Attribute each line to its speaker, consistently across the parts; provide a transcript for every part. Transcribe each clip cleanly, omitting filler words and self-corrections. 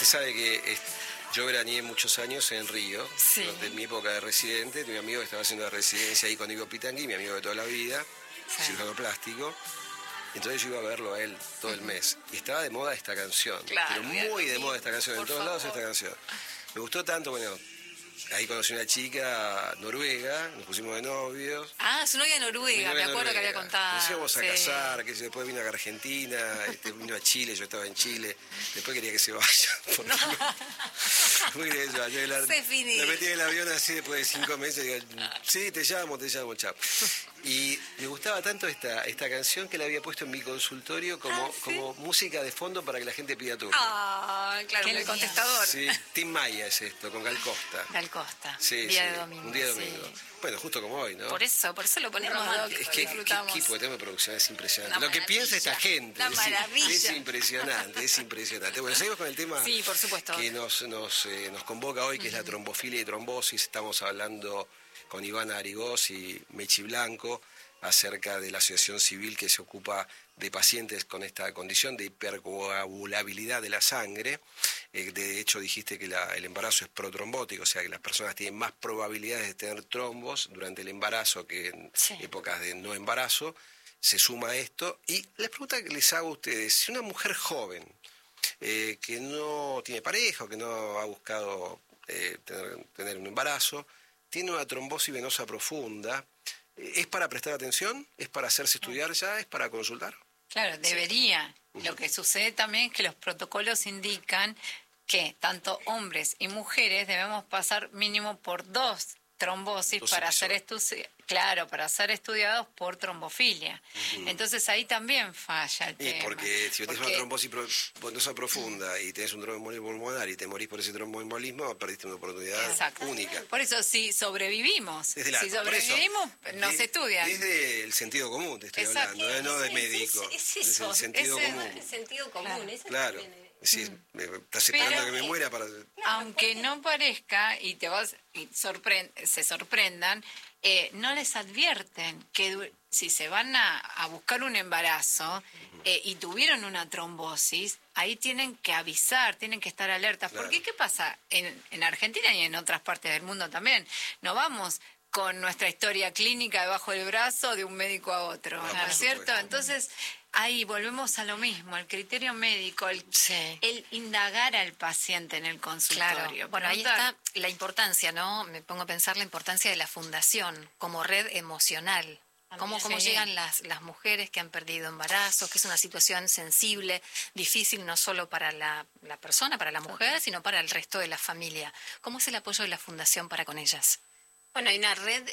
Speaker 1: Usted sabe que yo veraneé muchos años en Río,
Speaker 2: Sí.
Speaker 1: de mi época de residente. Mi amigo estaba haciendo la residencia ahí con Ivo Pitangui, mi amigo de toda la vida,
Speaker 2: Sí.
Speaker 1: cirujano plástico. Entonces yo iba a verlo a él todo el mes. Y estaba de moda esta canción.
Speaker 2: Claro,
Speaker 1: pero muy de moda esta canción. En
Speaker 2: por
Speaker 1: todos lados
Speaker 2: favor.
Speaker 1: esta canción. Me gustó tanto, bueno, ahí conocí una chica noruega, nos pusimos de novios.
Speaker 2: Ah, su novia noruega, me acuerdo que había contado.
Speaker 1: Nos íbamos a
Speaker 2: Sí.
Speaker 1: casar, que después vino a Argentina, vino a Chile, yo estaba en Chile. Después quería que se vaya. Después quería que se vaya.
Speaker 2: Se finí.
Speaker 1: Me metí en el avión así después de 5 meses. Digo, sí, te llamo, chao. Y me gustaba tanto esta canción que la había puesto en mi consultorio como música de fondo para que la gente pida turno.
Speaker 2: Ah, claro, en el contestador.
Speaker 1: Sí, Tim Maya es esto, con Gal Costa.
Speaker 2: Gal Costa,
Speaker 1: Sí,
Speaker 2: día
Speaker 1: sí,
Speaker 2: de domingo.
Speaker 1: un día de
Speaker 2: sí.
Speaker 1: domingo. Bueno, justo como hoy, ¿no?
Speaker 2: Por eso lo ponemos, Doc,
Speaker 1: Es que
Speaker 2: disfrutamos.
Speaker 1: qué equipo de tema de producción es impresionante.
Speaker 2: Una
Speaker 1: Lo que
Speaker 2: maravilla,
Speaker 1: piensa esta gente
Speaker 2: una maravilla.
Speaker 1: es impresionante. Bueno, seguimos con el tema
Speaker 2: Sí, por supuesto.
Speaker 1: que nos convoca hoy, que es la trombofilia y trombosis. Estamos hablando con Ivana Arigós y Mechi Blanco acerca de la asociación civil que se ocupa de pacientes con esta condición de hipercoagulabilidad de la sangre. De hecho, dijiste que el embarazo es protrombótico, o sea que las personas tienen más probabilidades de tener trombos durante el embarazo que en épocas de no embarazo. Se suma a esto. Y la pregunta que les hago a ustedes, si una mujer joven que no tiene pareja o que no ha buscado tener un embarazo, tiene una trombosis venosa profunda, ¿es para prestar atención? ¿Es para hacerse estudiar ya? ¿Es para consultar?
Speaker 3: Claro, debería. Lo que sucede también es que los protocolos indican que tanto hombres y mujeres debemos pasar mínimo por 2 trombosis para ser estudiados por trombofilia. Entonces ahí también falla el tema.
Speaker 1: Porque si tienes una trombosis venosa profunda y tenés un tromboembolismo pulmonar y te morís por ese tromboembolismo, perdiste una oportunidad única.
Speaker 3: Por eso, si sobrevivimos, nos estudian.
Speaker 1: Desde el sentido común te estoy hablando, no de médico.
Speaker 4: Es
Speaker 1: desde
Speaker 4: eso,
Speaker 1: el sentido común.
Speaker 4: el sentido común. Ese
Speaker 1: Claro.
Speaker 4: también es.
Speaker 1: Sí, estás esperando que me muera para...
Speaker 3: Aunque no parezca y se sorprendan, no les advierten que si se van a buscar un embarazo y tuvieron una trombosis, ahí tienen que avisar, tienen que estar alertas.
Speaker 1: Claro.
Speaker 3: Porque ¿qué pasa? En Argentina y en otras partes del mundo también, no vamos con nuestra historia clínica debajo del brazo de un médico a otro, ¿no es cierto? Entonces, ahí volvemos a lo mismo, el criterio médico, el indagar al paciente en el consultorio.
Speaker 2: Claro. Bueno, ahí está la importancia, ¿no? Me pongo a pensar la importancia de la fundación como red emocional. Cómo llegan las mujeres que han perdido embarazos, que es una situación sensible, difícil no solo para la persona, para la mujer, sino para el resto de la familia. ¿Cómo es el apoyo de la fundación para con ellas?
Speaker 4: Bueno, hay una red,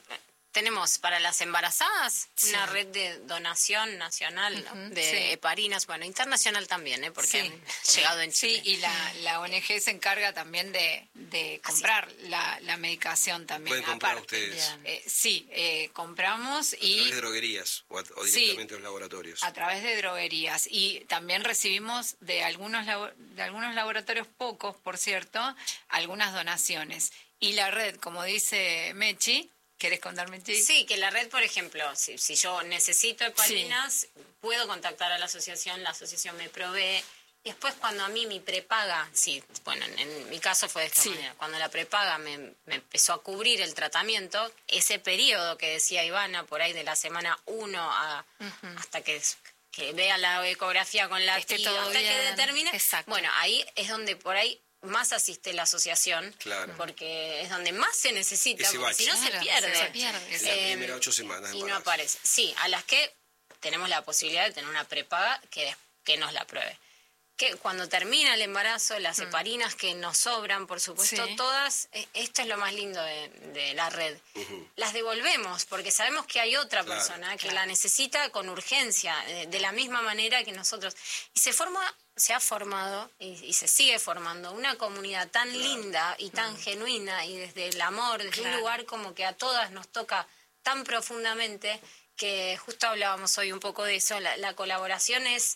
Speaker 4: tenemos para las embarazadas una red de donación nacional, ¿no? de heparinas, bueno, internacional también, porque han llegado en Chile.
Speaker 3: Sí, y la ONG se encarga también de comprar la medicación también.
Speaker 1: ¿Pueden comprar
Speaker 3: aparte.
Speaker 1: ustedes?
Speaker 3: Compramos
Speaker 1: ¿A través de droguerías o directamente a los laboratorios?
Speaker 3: A través de droguerías. Y también recibimos de algunos laboratorios, pocos, por cierto, algunas donaciones. Y la red, como dice Mechi, ¿querés contarme, Mechi?
Speaker 4: Sí, que la red, por ejemplo, si yo necesito heparinas, puedo contactar a la asociación me provee. Y después cuando a mí mi prepaga, bueno, en mi caso fue de esta manera, cuando la prepaga me empezó a cubrir el tratamiento, ese periodo que decía Ivana, por ahí de la semana 1 hasta que vea la ecografía con la
Speaker 2: Esté
Speaker 4: tía,
Speaker 2: todo
Speaker 4: hasta que
Speaker 2: bien.
Speaker 4: determine,
Speaker 2: Exacto.
Speaker 4: bueno, ahí es donde por ahí más asiste la asociación, porque es donde más se necesita,
Speaker 1: Ese
Speaker 4: porque si no
Speaker 1: bache.
Speaker 4: se pierde.
Speaker 2: Se pierde.
Speaker 1: En la primera 8 semanas de
Speaker 4: Y no
Speaker 1: embarazo.
Speaker 4: aparece. Sí, a las que tenemos la posibilidad de tener una prepaga que nos la pruebe. Que cuando termina el embarazo, las heparinas que nos sobran, por supuesto, todas, esto es lo más lindo de la red, las devolvemos porque sabemos que hay otra persona que la necesita con urgencia, de la misma manera que nosotros. Y se ha formado y se sigue formando una comunidad tan linda y tan genuina y desde el amor, desde un lugar como que a todas nos toca tan profundamente, que justo hablábamos hoy un poco de eso, la colaboración es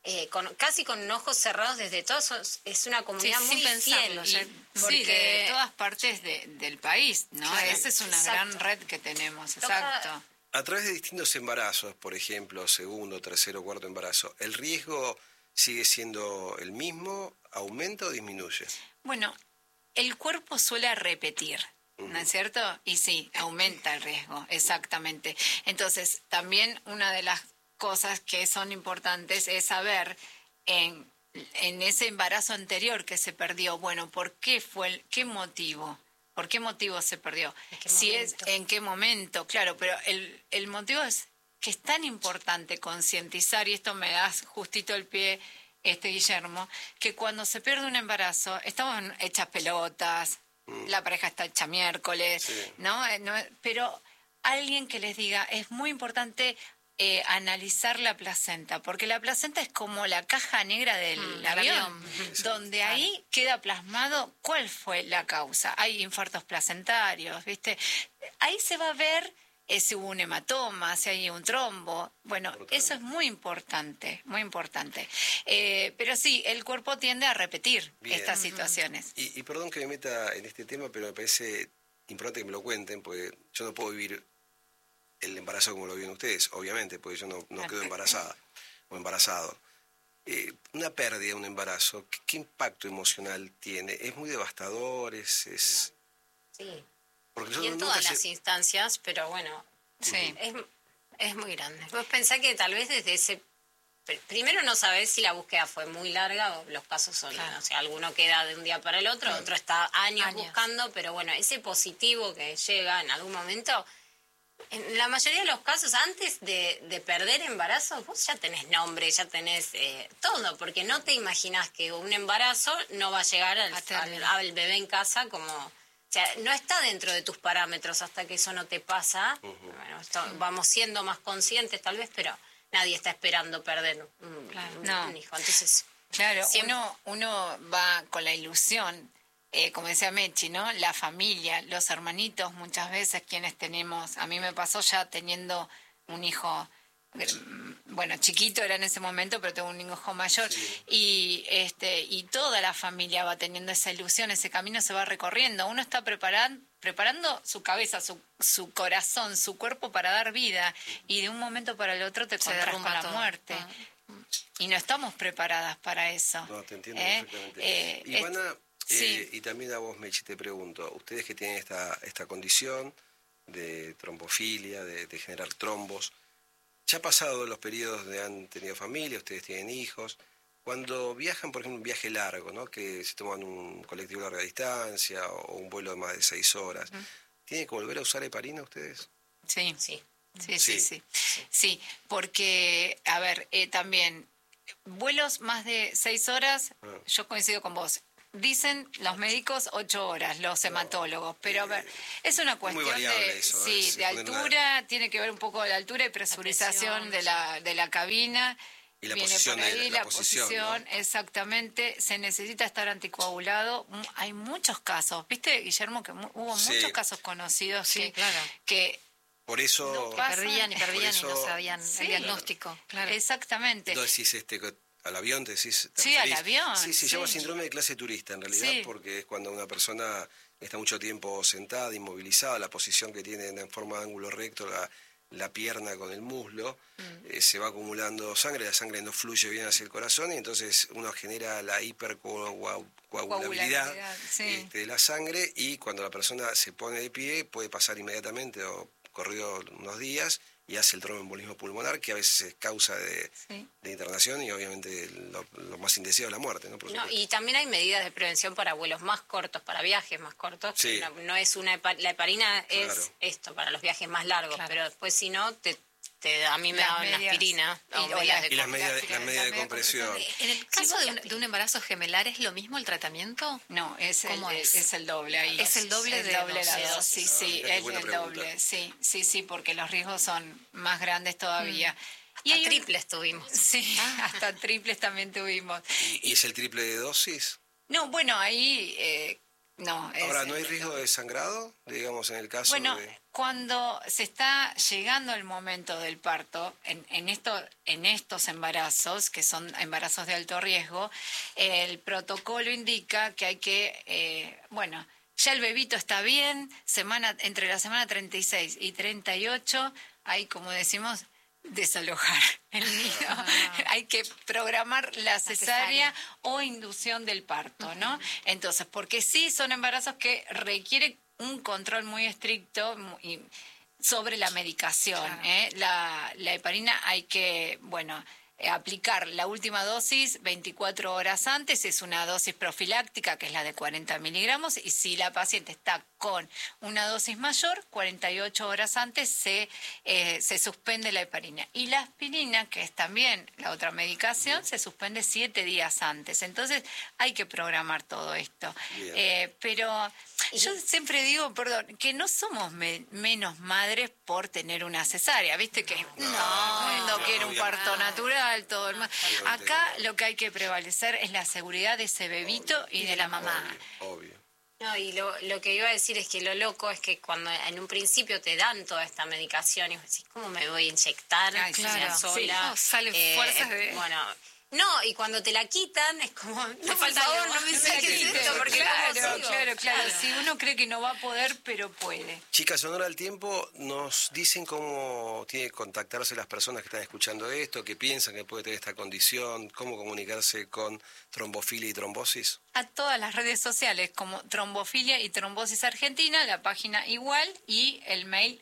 Speaker 4: casi con ojos cerrados desde todos, es una comunidad muy
Speaker 2: sin pensarlo,
Speaker 4: fiel.
Speaker 3: Sí, de todas partes del país, ¿no?
Speaker 4: Claro.
Speaker 3: Esa es una gran red que tenemos, exacto.
Speaker 1: A través de distintos embarazos, por ejemplo, segundo, tercero, cuarto embarazo, ¿el riesgo sigue siendo el mismo, aumenta o disminuye?
Speaker 3: Bueno, el cuerpo suele repetir, ¿no es cierto? Y sí, aumenta el riesgo, exactamente. Entonces, también una de las cosas que son importantes es saber en ese embarazo anterior que se perdió, bueno, ¿por qué qué motivo? ¿Por qué motivo se perdió? ¿En qué momento? Claro, pero el motivo es que es tan importante concientizar, y esto me da justito el pie, Guillermo, que cuando se pierde un embarazo, estamos hechas pelotas, la pareja está hecha miércoles,
Speaker 1: sí.
Speaker 3: ¿no? Pero alguien que les diga, es muy importante analizar la placenta, porque la placenta es como la caja negra del avión, donde ahí queda plasmado cuál fue la causa. Hay infartos placentarios, ¿viste? Ahí se va a ver si hubo un hematoma, si hay un trombo. Bueno, eso es muy importante, muy importante. Pero sí, el cuerpo tiende a repetir estas situaciones.
Speaker 1: Y perdón que me meta en este tema, pero me parece importante que me lo cuenten, porque yo no puedo vivir el embarazo como lo viven ustedes, obviamente, porque yo no quedo embarazada o embarazado. Una pérdida, un embarazo, ¿qué impacto emocional tiene? ¿Es muy devastador?
Speaker 4: Sí.
Speaker 1: Porque
Speaker 4: y en todas las instancias, pero bueno,
Speaker 3: sí.
Speaker 4: es muy grande. Vos pensás que tal vez desde ese... Primero no sabés si la búsqueda fue muy larga o los casos son...
Speaker 2: Claro.
Speaker 4: O sea, alguno queda de un día para el otro, otro está años buscando, pero bueno, ese positivo que llega en algún momento... En la mayoría de los casos, antes de perder embarazo, vos ya tenés nombre, ya tenés todo, porque no te imaginás que un embarazo no va a llegar al bebé en casa como... O sea, no está dentro de tus parámetros hasta que eso no te pasa. Bueno, vamos siendo más conscientes tal vez, pero nadie está esperando perder un hijo. Entonces,
Speaker 3: claro, uno va con la ilusión... como decía Mechi, ¿no? La familia, los hermanitos, muchas veces quienes tenemos, a mí me pasó ya teniendo un hijo, bueno, chiquito era en ese momento, pero tengo un hijo mayor, y toda la familia va teniendo esa ilusión, ese camino se va recorriendo, uno está preparando su cabeza, su corazón, su cuerpo para dar vida, y de un momento para el otro te encontrás con la muerte. Y no estamos preparadas para eso.
Speaker 1: No, te entiendo perfectamente. Ivana...
Speaker 3: Sí.
Speaker 1: Y también a vos, Mechi, te pregunto, ustedes que tienen esta condición de trombofilia, de generar trombos, ya pasado los periodos de han tenido familia, ustedes tienen hijos, cuando viajan, por ejemplo, un viaje largo, ¿no? Que se toman un colectivo de larga distancia o un vuelo de más de 6 horas, ¿tienen que volver a usar heparina ustedes?
Speaker 3: Sí, porque, a ver, también, vuelos más de 6 horas, yo coincido con vos. Dicen los médicos 8 horas, los hematólogos, pero a ver, es una cuestión de,
Speaker 1: eso,
Speaker 3: de altura, tiene que ver un poco de la altura y presurización de la cabina.
Speaker 1: Y la
Speaker 3: Viene
Speaker 1: posición,
Speaker 3: por ahí, la
Speaker 1: posición, ¿no?
Speaker 3: Exactamente, se necesita estar anticoagulado. Hay muchos casos, ¿viste, Guillermo? Que hubo muchos casos conocidos que
Speaker 1: por eso
Speaker 2: perdían y no sabían el diagnóstico. Claro.
Speaker 3: Exactamente.
Speaker 1: Entonces al avión te decís...
Speaker 3: Sí, al avión.
Speaker 1: Sí, se llama síndrome de clase turista en realidad, porque es cuando una persona está mucho tiempo sentada, inmovilizada, la posición que tiene en forma de ángulo recto, la pierna con el muslo, se va acumulando sangre, la sangre no fluye bien hacia el corazón y entonces uno genera la hipercoagulabilidad de la sangre y cuando la persona se pone de pie puede pasar inmediatamente o corrido unos días y hace el tromboembolismo pulmonar, que a veces es causa de internación y obviamente lo más indeseado es la muerte, ¿no?
Speaker 4: Y también hay medidas de prevención para vuelos más cortos, para viajes más cortos.
Speaker 1: Sí.
Speaker 4: No es la heparina es esto, para los viajes más largos, pero después si no, a mí me da una aspirina.
Speaker 1: Y las medidas de compresión.
Speaker 2: En el caso de un embarazo gemelar, ¿es lo mismo el tratamiento?
Speaker 3: No, es el doble ahí.
Speaker 2: Es el doble de
Speaker 3: la dosis, sí, es el doble. Sí, porque los riesgos son más grandes todavía.
Speaker 4: Hasta triples tuvimos.
Speaker 3: Sí, hasta triples también tuvimos.
Speaker 1: ¿Y es el triple de dosis?
Speaker 3: No, bueno, ahí... no.
Speaker 1: Ahora, ¿no hay riesgo de sangrado, digamos, en el caso
Speaker 3: cuando se está llegando el momento del parto, en estos embarazos, que son embarazos de alto riesgo, el protocolo indica que hay que, ya el bebito está bien, entre la semana 36 y 38, hay, como decimos, desalojar el nido. Hay que programar la cesárea o inducción del parto, ¿no? Entonces, porque sí son embarazos que requieren un control muy estricto sobre la medicación. La heparina hay que, aplicar la última dosis 24 horas antes, es una dosis profiláctica que es la de 40 miligramos, y si la paciente está con una dosis mayor, 48 horas antes se suspende la heparina. Y la aspirina, que es también la otra medicación, se suspende 7 días antes. Entonces hay que programar todo esto. Pero yo siempre digo, que no somos menos madres por tener una cesárea, ¿viste? Que no quiere un parto natural, todo el mundo. Acá lo que hay que prevalecer es la seguridad de ese bebito y de la mamá.
Speaker 1: Obvio.
Speaker 4: No, y lo que iba a decir es que lo loco es que cuando en un principio te dan toda esta medicación y vos decís, ¿cómo me voy a inyectar?
Speaker 2: Claro,
Speaker 4: sola.
Speaker 2: Sí. Salen fuerzas de...
Speaker 4: No, y cuando te la quitan es como, no, por favor, no me saques esto, porque
Speaker 3: claro. Si uno cree que no va a poder, pero puede.
Speaker 1: Chicas, en honor al tiempo, nos dicen cómo tiene que contactarse las personas que están escuchando esto, que piensan que puede tener esta condición, cómo comunicarse con trombofilia y trombosis.
Speaker 3: A todas las redes sociales como Trombofilia y Trombosis Argentina, la página igual, y el mail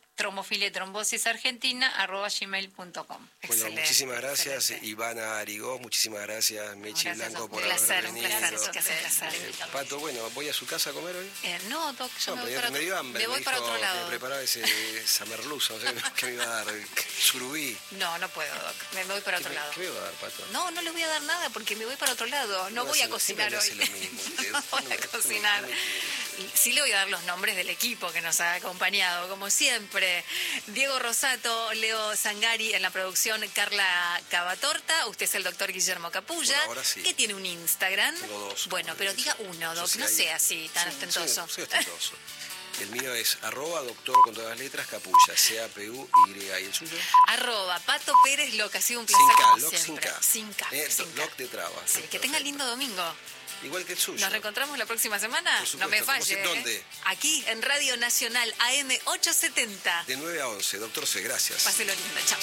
Speaker 3: trombofilia@gmail.com.
Speaker 1: Bueno, muchísimas gracias, Ivana Arigó, muchísimas gracias, Mechi Blanco, por
Speaker 2: haber venido.
Speaker 3: Un placer.
Speaker 1: Pato, ¿voy a su casa a comer hoy?
Speaker 2: No, Doc, yo
Speaker 1: me dio hambre,
Speaker 2: me voy para otro lado.
Speaker 1: Que preparaba ese samerluzo, no sé qué me iba a dar, surubí.
Speaker 2: No puedo, Doc, me voy para otro lado.
Speaker 1: ¿Qué me iba a dar, Pato?
Speaker 2: No le voy a dar nada porque me voy para otro lado, no voy a cocinar hoy. No voy a cocinar. Sí le voy a dar los nombres del equipo que nos ha acompañado, como siempre. Diego Rosato, Leo Zangari en la producción, Carla Cavatorta, usted es el doctor Guillermo Capulla,
Speaker 1: sí.
Speaker 2: que tiene un Instagram.
Speaker 1: Tengo 2.
Speaker 2: Bueno, pero diga uno, Doc, no sea así tan ostentoso.
Speaker 1: Soy ostentoso. El mío es @doctor con todas las letras, Capulla, CAPUY. ¿Y el suyo?
Speaker 2: @Pato Pérez Loc, ha sido un placer como siempre.
Speaker 1: Sin K. Loc de traba.
Speaker 2: Sí, que tenga lindo domingo.
Speaker 1: Igual que el suyo.
Speaker 2: ¿Nos reencontramos la próxima semana?
Speaker 1: Por supuesto.
Speaker 2: No me falle.
Speaker 1: ¿Dónde?
Speaker 2: Aquí en Radio Nacional AM 870.
Speaker 1: De 9 a 11. Doctor C, gracias.
Speaker 2: Páselo lindo. Chao.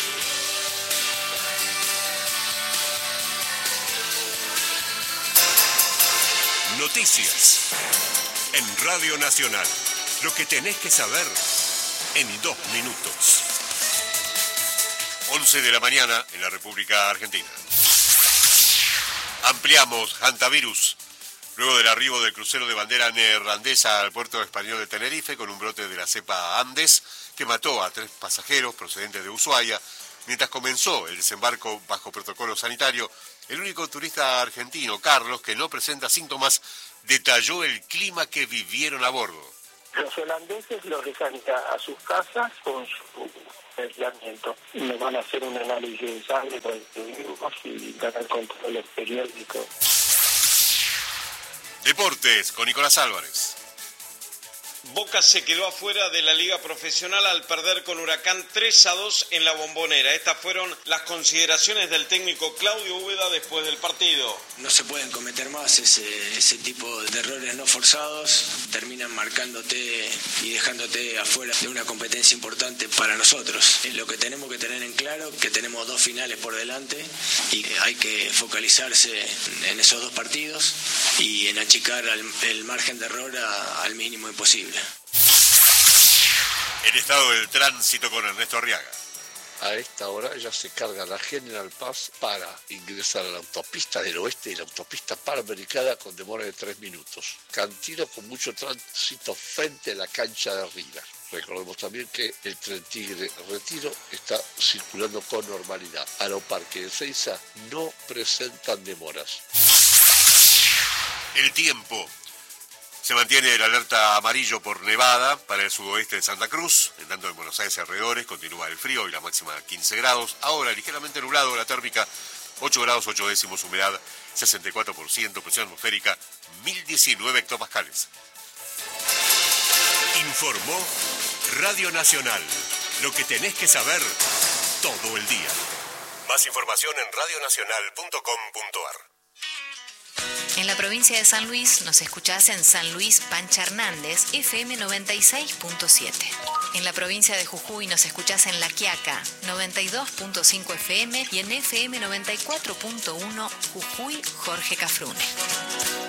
Speaker 5: Noticias en Radio Nacional. Lo que tenés que saber en 2 minutos. 11 de la mañana en la República Argentina. Ampliamos hantavirus. Luego del arribo del crucero de bandera neerlandesa al puerto español de Tenerife con un brote de la cepa Andes que mató a 3 pasajeros procedentes de Ushuaia, mientras comenzó el desembarco bajo protocolo sanitario, el único turista argentino, Carlos, que no presenta síntomas, detalló el clima que vivieron a bordo.
Speaker 6: Los holandeses los dejan a sus casas con su aislamiento. Nos van a hacer un análisis de sangre con virus y dar el control periódico.
Speaker 5: Deportes con Nicolás Álvarez.
Speaker 7: Boca se quedó afuera de la Liga Profesional al perder con Huracán 3-2 en la Bombonera. Estas fueron las consideraciones del técnico Claudio Úbeda después del partido.
Speaker 8: No se pueden cometer más ese tipo de errores no forzados. Terminan marcándote y dejándote afuera de una competencia importante para nosotros. Es lo que tenemos que tener en claro, que tenemos 2 finales por delante y hay que focalizarse en esos 2 partidos y en achicar el margen de error al mínimo imposible.
Speaker 5: El estado del tránsito con Ernesto Arriaga.
Speaker 9: A esta hora ya se carga la General Paz para ingresar a la autopista del oeste y la autopista panamericana con demora de 3 minutos. Cantino con mucho tránsito frente a la cancha de River. Recordemos también que el tren Tigre Retiro está circulando con normalidad. Aeroparque y Ezeiza no presentan demoras.
Speaker 5: El tiempo. Se mantiene el alerta amarillo por nevada para el sudoeste de Santa Cruz. En tanto en Buenos Aires y alrededores continúa el frío y la máxima 15 grados. Ahora ligeramente nublado, la térmica 8 grados 8 décimos, humedad 64%, presión atmosférica 1019 hectopascales. Informó Radio Nacional. Lo que tenés que saber todo el día. Más información en radionacional.com.ar.
Speaker 2: En la provincia de San Luis nos escuchás en San Luis Pancha Hernández, FM 96.7. En la provincia de Jujuy nos escuchás en La Quiaca, 92.5 FM y en FM 94.1 Jujuy Jorge Cafrune.